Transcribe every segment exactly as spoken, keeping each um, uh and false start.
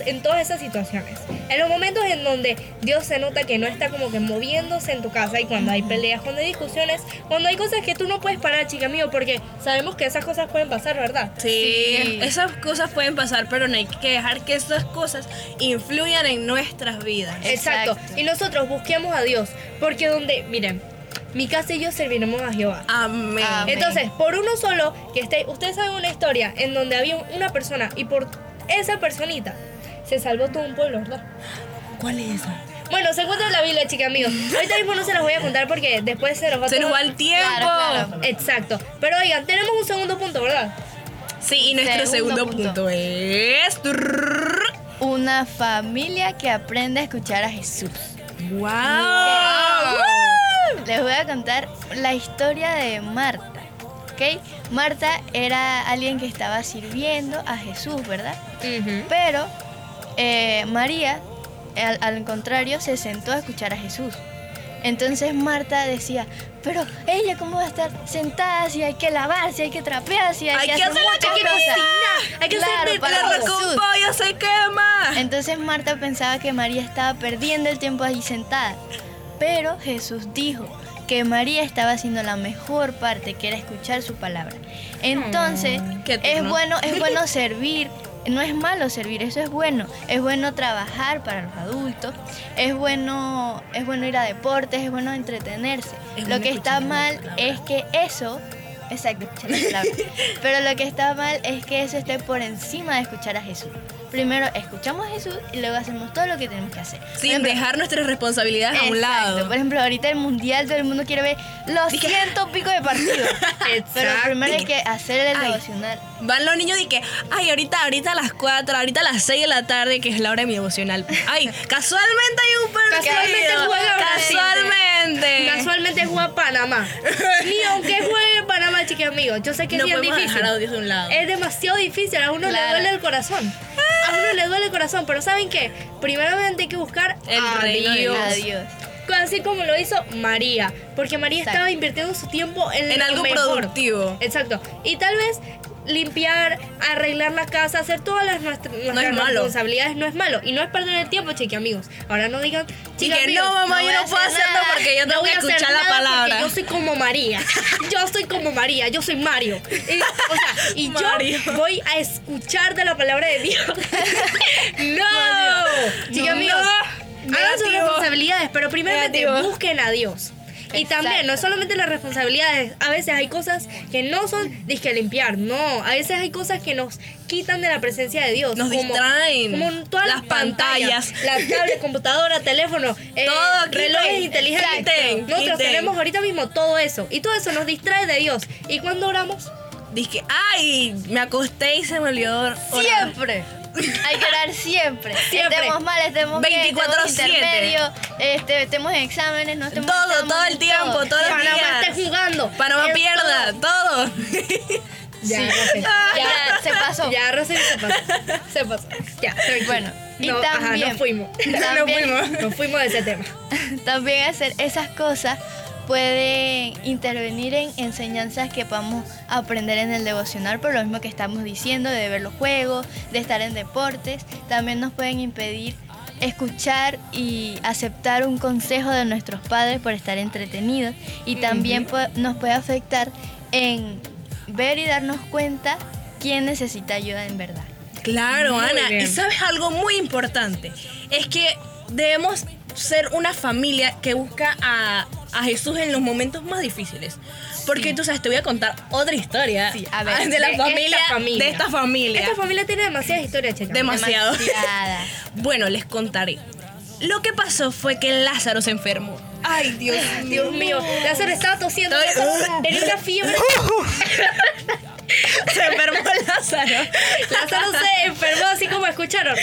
en todas esas situaciones. En los momentos en donde Dios se nota que no está como que moviéndose en tu casa, y cuando hay peleas, cuando hay discusiones, cuando hay cosas que tú no puedes parar, chica mío, porque sabemos que esas cosas pueden pasar, ¿verdad? Sí, sí, esas cosas pueden pasar, pero no hay que dejar que esas cosas influyan en nuestras vidas. Exacto. Exacto. Y nosotros busquemos a Dios, porque donde, miren, mi casa y yo serviremos a Jehová. Amén. Amén. Entonces, por uno solo que esté, ustedes saben una historia en donde había una persona y por esa personita se salvó todo un pueblo, ¿verdad? ¿Cuál es esa? Bueno, se encuentra en la Biblia, chicas, amigos. Ahorita mismo no se las voy a contar porque después se nos va a Se nos va el tiempo. Claro, claro. Exacto. Pero oigan, tenemos un segundo punto, ¿verdad? Sí, y nuestro segundo, segundo punto. punto es... Una familia que aprende a escuchar a Jesús. ¡Wow! ¡Wow! Les voy a contar la historia de Marta, ¿ok? Marta era alguien que estaba sirviendo a Jesús, ¿verdad? Uh-huh. Pero eh, María, al, al contrario, se sentó a escuchar a Jesús. Entonces Marta decía, pero ella cómo va a estar sentada si hay que lavar, si hay que trapear, si hay, hay que, que hacer muchas cosas. Hay que claro, hacer para la pollo se quema. Entonces Marta pensaba que María estaba perdiendo el tiempo ahí sentada. Pero Jesús dijo que María estaba haciendo la mejor parte, que era escuchar su palabra. Entonces, oh, es bueno, es bueno servir. No es malo servir, eso es bueno. Es bueno trabajar para los adultos, es bueno, es bueno ir a deportes, es bueno entretenerse. Es lo bueno que está mal es que eso, exacto, escuchar la palabra. Pero lo que está mal es que eso esté por encima de escuchar a Jesús. Primero escuchamos a Jesús y luego hacemos todo lo que tenemos que hacer. Sin ejemplo, dejar nuestras responsabilidades exacto, a un lado. Por ejemplo, ahorita el mundial, todo el mundo quiere ver los ciento pico de partidos. Pero primero hay que hacer el Ay, devocional. Van los niños y que, ay, ahorita, ahorita a las cuatro, ahorita a las seis de la tarde, que es la hora de mi devocional. Ay, casualmente hay un partido. Casualmente juega Casualmente. Casualmente juega Panamá. Ni aunque juegue Panamá, chicos amigos. Yo sé que no es bien podemos difícil. Dejar a Dios de un lado. Es demasiado difícil. A uno claro. le duele el corazón. A uno le duele el corazón. Pero ¿saben qué? Primeramente hay que buscar el a reino Dios. A Dios. Así como lo hizo María. Porque María Exacto. estaba invirtiendo su tiempo en, en algo mejor. productivo. Exacto. Y tal vez limpiar, arreglar la casa, hacer todas las nuestras, nuestras no responsabilidades no es malo. Y no es perder el tiempo, chiqui amigos. Ahora no digan, chiqui que amigos, no, mamá, no yo no puedo hacerlo nada. Porque yo tengo no que escuchar la palabra. Yo soy como María. Yo soy como María, yo soy Mario. Y, o sea, y Mario. yo voy a escuchar de la palabra de Dios. no, chiqui no, amigos. No. Hagan sus responsabilidades, pero primeramente Negativo. busquen a Dios. Y Exacto. también, no es solamente las responsabilidades, a veces hay cosas que no son disque limpiar, no, a veces hay cosas que nos quitan de la presencia de Dios. Nos como, distraen. Como todas las, las pantallas. pantallas, la tablet, computadora, teléfono, eh, todo, relojes quiten, inteligentes. quiten, Nosotros quiten. tenemos ahorita mismo todo eso, y todo eso nos distrae de Dios. ¿Y cuando oramos? Dije, ay, me acosté y se me olvidó orar. Siempre. Hay que orar siempre. Siempre. Estemos mal, estemos veinticuatro bien, estemos intermedio, este, estemos en exámenes, no estemos todo, estamos todo el en tiempo, todo. todos los Panamá días. esté jugando. Panamá Es pierda, todo. Ya, Sí. Rosy. Ya, se pasó. Ya, Rosy, se pasó. Se pasó. Ya, tranquilo. Bueno, y no, ajá, también, nos fuimos. también- Nos fuimos. Nos fuimos de ese tema. También hacer esas cosas pueden intervenir en enseñanzas que podamos aprender en el devocional, por lo mismo que estamos diciendo, de ver los juegos, de estar en deportes. También nos pueden impedir escuchar y aceptar un consejo de nuestros padres por estar entretenidos, y también uh-huh. pu- nos puede afectar en ver y darnos cuenta quién necesita ayuda en verdad. Claro, Muy Ana. bien. Y sabes algo muy importante, es que debemos ser una familia que busca a, a Jesús en los momentos más difíciles. Porque Sí. tú sabes, te voy a contar otra historia Sí, a ver, de la de familia, esta familia. de esta familia. Esta familia tiene demasiadas historias, chicas. Demasiado. Demasiada. Bueno, les contaré. Lo que pasó fue que Lázaro se enfermó. Ay, Dios mío. Dios mío, Lázaro estaba tosiendo. Estoy- Lázaro tenía una fiebre. Se enfermó Lázaro. Lázaro se enfermó así como escucharon.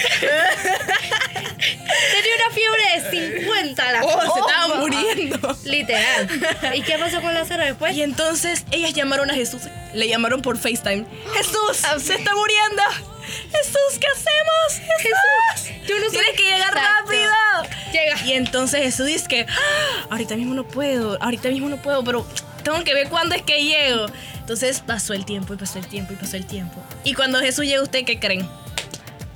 Tenía una fiebre de cincuenta. La Oh, se oh, estaba oh, muriendo. Literal. ¿Y qué pasó con Lázaro después? Y entonces ellas llamaron a Jesús. Le llamaron por FaceTime. Jesús, se está muriendo. Jesús, ¿qué hacemos? Jesús, yo no soy- tienes que llegar Exacto. rápido. Llega. Y entonces Jesús dice que "Ah, ahorita mismo no puedo, ahorita mismo no puedo, pero tengo que ver cuándo es que llego. Entonces pasó el tiempo y pasó el tiempo y pasó el tiempo. Y cuando Jesús llega, ¿usted qué creen?